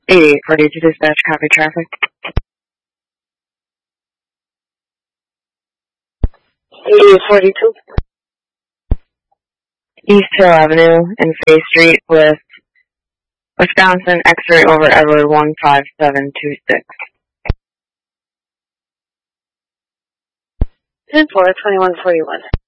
8842 dispatch, copy traffic. 8842. East Hill Avenue and Fay Street with Wisconsin X-ray over Edward 15726. 10-4, 2141.